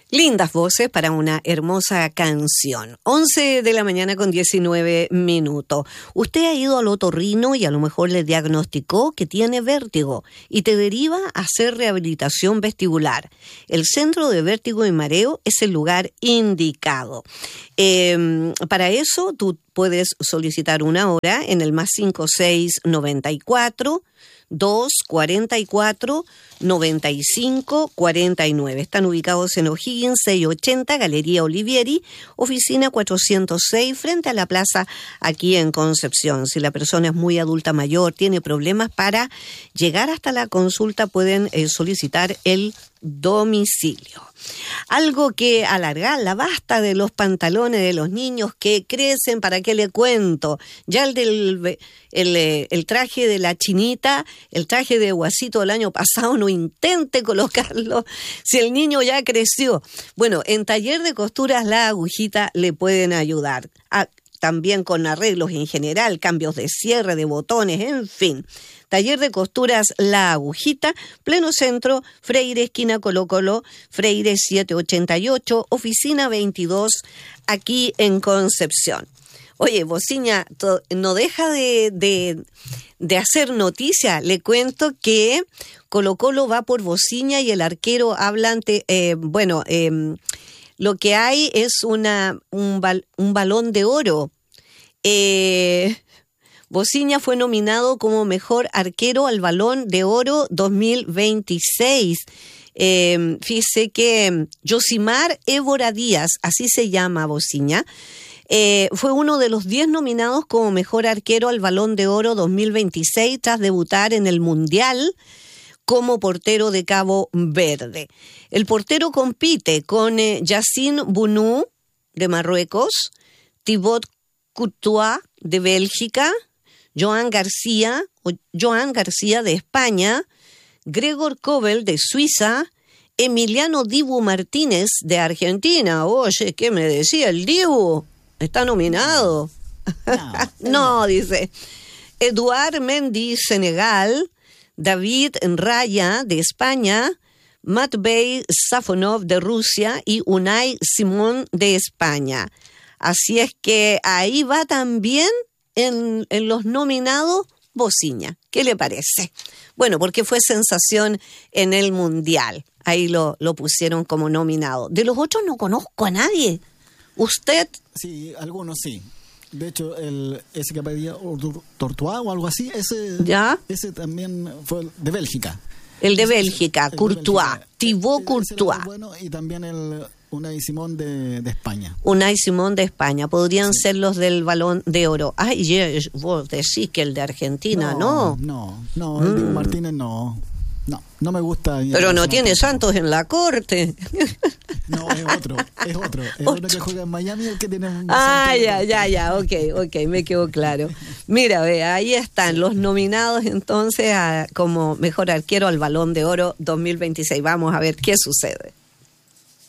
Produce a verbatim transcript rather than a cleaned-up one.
Lindas voces para una hermosa canción. once de la mañana con diecinueve minutos. Usted ha ido al otorrino y a lo mejor le diagnosticó que tiene vértigo y te deriva a hacer rehabilitación vestibular. El Centro de Vértigo y Mareo es el lugar indicado. Eh, para eso tú puedes solicitar una hora en el más cinco seis noventa y cuatro dos cuarenta y cuatro noventa y cinco cuarenta y nueve. Están ubicados en O'Higgins seiscientos ochenta, Galería Olivieri, oficina cuatrocientos seis, frente a la plaza aquí en Concepción. Si la persona es muy adulta mayor, tiene problemas para llegar hasta la consulta, pueden eh, solicitar el domicilio. Algo que alargar la basta de los pantalones de los niños que crecen, ¿para qué le cuento? Ya el del el, el traje de la chinita, el traje de Guasito del año pasado, no intente colocarlo si el niño ya creció. Bueno, en Taller de Costuras La Agujita le pueden ayudar. A, también con arreglos en general, cambios de cierre, de botones, en fin. Taller de Costuras La Agujita, pleno centro, Freire, esquina Colo Colo, Freire setecientos ochenta y ocho, oficina veintidós, aquí en Concepción. Oye, Bociña to, no deja de, de, de hacer noticia. Le cuento que Colo Colo va por Bociña y el arquero hablante, eh, bueno, eh, lo que hay es una un, bal, un balón de oro. Eh... Bociña fue nominado como mejor arquero al Balón de Oro dos mil veintiséis. Eh, fíjese que Yosimar Évora Díaz, así se llama Bociña, eh, fue uno de los diez nominados como mejor arquero al Balón de Oro dos mil veintiséis tras debutar en el Mundial como portero de Cabo Verde. El portero compite con eh, Yassine Bounou de Marruecos, Thibaut Courtois de Bélgica, Joan García, o Joan García de España, Gregor Kobel de Suiza, Emiliano Dibu Martínez de Argentina. Oye, ¿qué me decía el Dibu? ¿Está nominado? No, no, dice. Eduard Mendy, Senegal, David Raya de España, Matvey Safonov de Rusia y Unai Simón de España. Así es que ahí va también En, en los nominados, Bociña. ¿Qué le parece? Bueno, porque fue sensación en el Mundial. Ahí lo, lo pusieron como nominado. De los otros no conozco a nadie. ¿Usted? Sí, algunos sí. De hecho, el ese que pedía Tortois o algo así, ese, ¿ya? ese también fue de Bélgica. El de Bélgica, el Courtois, Thibaut Courtois. Bueno, y también el Unai Simón de, de España. Unai Simón de España. Podrían sí. ser los del Balón de Oro. Ay, vos decís que el de Argentina, ¿no? No, no, no el mm. de Martínez no. No, no me gusta. Pero no tiene tampoco. Santos en la corte. No, es otro, es otro. Es otro que juega en Miami el que tiene un Ah, ya, ya, ya, ok, ok, me quedó claro. Mira, ve, ahí están los nominados entonces a, como mejor arquero al Balón de Oro dos mil veintiséis. Vamos a ver qué sucede.